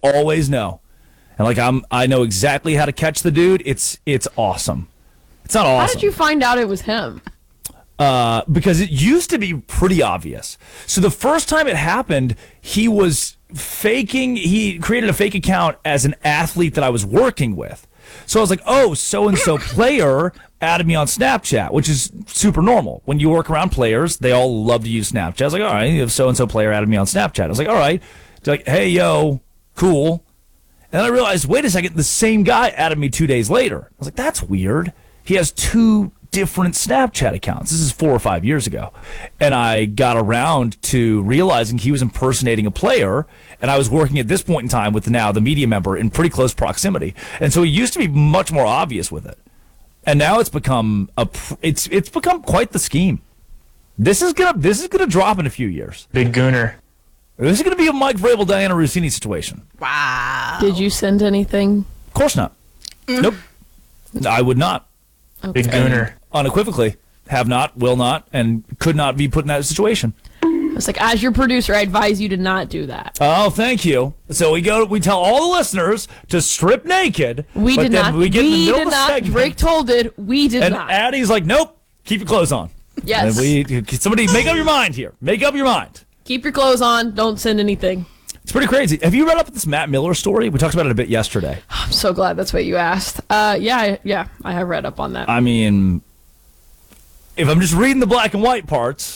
always know. And like I know exactly how to catch the dude. It's awesome. It's not awesome. How did you find out it was him? Because it used to be pretty obvious. So the first time it happened, he was faking. He created a fake account as an athlete that I was working with. So I was like, oh, so-and-so player added me on Snapchat, which is super normal. When you work around players, they all love to use Snapchat. I was like, all right, if so-and-so player added me on Snapchat. I was like, all right. They're like, hey, yo, cool. And then I realized, wait a second, the same guy added me 2 days later. I was like, that's weird. He has two different Snapchat accounts. This is 4 or 5 years ago. And I got around to realizing he was impersonating a player, and I was working at this point in time with the media member in pretty close proximity. And so he used to be much more obvious with it. And now it's become it's become quite the scheme. This is gonna drop in a few years. Big Gooner. This is gonna be a Mike Vrabel, Diana Rossini situation. Wow. Did you send anything? Of course not. Nope. I would not. Okay. Big Gooner. Unequivocally, have not, will not, and could not be put in that situation. It's like, as your producer, I advise you to not do that. Oh, thank you. So we tell all the listeners to strip naked. We but did then not. We get in the We middle did of the not. segment, Drake told it. We did and not. Addie's like, nope, keep your clothes on. Yes. And somebody make up your mind here. Make up your mind. Keep your clothes on. Don't send anything. It's pretty crazy. Have you read up this Matt Miller story? We talked about it a bit yesterday. I'm so glad that's what you asked. Yeah, I have read up on that. I mean, if I'm just reading the black and white parts,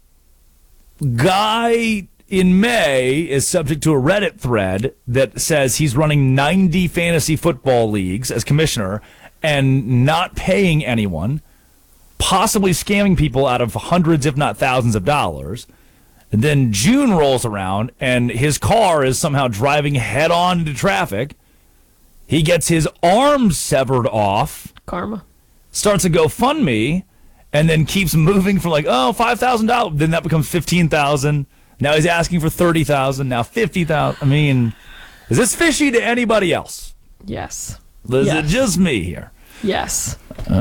guy in May is subject to a Reddit thread that says he's running 90 fantasy football leagues as commissioner and not paying anyone, possibly scamming people out of hundreds, if not thousands of dollars. And then June rolls around and his car is somehow driving head on into traffic. He gets his arm severed off, Karma. starts a GoFundMe, and then keeps moving from like, oh, $5,000. Then that becomes $15,000. Now he's asking for $30,000. Now $50,000. I mean, is this fishy to anybody else? Yes. Is Yes. it just me here? Yes. We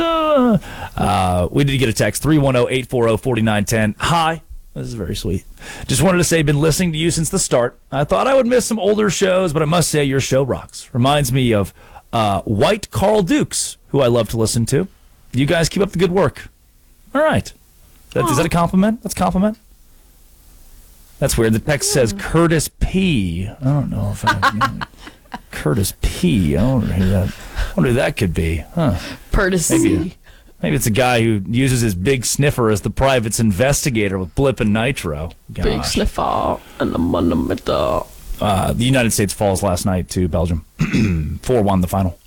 did get a text, 310-840-4910. Hi. This is very sweet. Just wanted to say, been listening to you since the start. I thought I would miss some older shows, but I must say your show rocks. Reminds me of White Carl Dukes, who I love to listen to. You guys keep up the good work. All right. Is that a compliment? That's a compliment? That's weird. The text says Curtis P. I don't know if Curtis P. I don't know who that. I wonder who that could be. Huh. Courtesy. Maybe it's a guy who uses his big sniffer as the private's investigator with Blip and Nitro. Gosh. Big sniffer and the monumental. The United States falls last night to Belgium. 4-1 the final.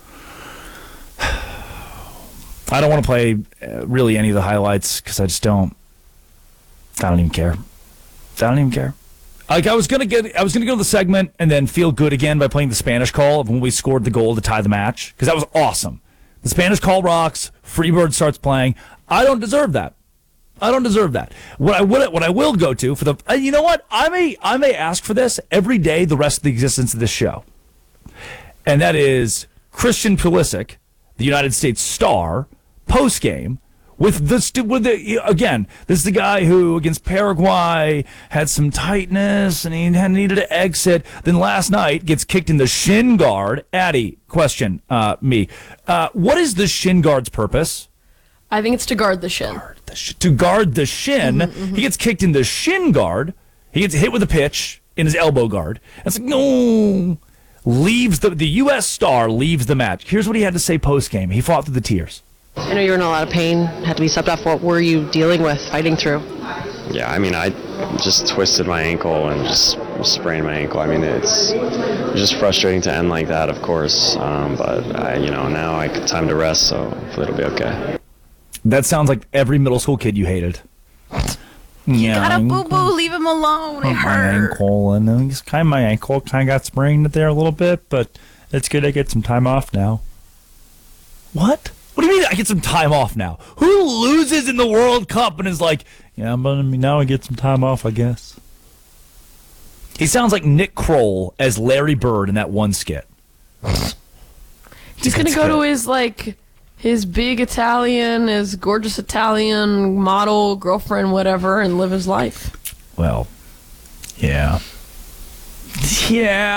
I don't want to play really any of the highlights because I don't even care. I don't even care. Like I was gonna go to the segment and then feel good again by playing the Spanish call of when we scored the goal to tie the match because that was awesome. The Spanish call rocks. Freebird starts playing. I don't deserve that. What I will go to for the you know what, I may ask for this every day the rest of the existence of this show, and that is Christian Pulisic, the United States star, post game. Again, this is the guy who, against Paraguay, had some tightness and he needed to exit. Then last night gets kicked in the shin guard. Addie, question, me. What is the shin guard's purpose? I think it's to guard the shin. To guard the shin. Mm-hmm. He gets kicked in the shin guard. He gets hit with a pitch in his elbow guard. And it's like, no. Leaves the U.S. star leaves the match. Here's what he had to say post game. He fought through the tears. I know you were in a lot of pain, had to be subbed off. What were you dealing with, fighting through? Yeah, I mean, I just twisted my ankle and just sprained my ankle. I mean, it's just frustrating to end like that, of course. But now time to rest, so hopefully it'll be okay. That sounds like every middle school kid you hated. Yeah, Got a boo-boo, leave him alone. It hurt. My ankle kind of got sprained there a little bit, but it's good I get some time off now. What? What do you mean I get some time off now? Who loses in the World Cup and is like, yeah, but now I get some time off, I guess? He sounds like Nick Kroll as Larry Bird in that one skit. He's going to go to his big Italian, his gorgeous Italian model girlfriend, whatever, and live his life. Well, yeah. Yeah.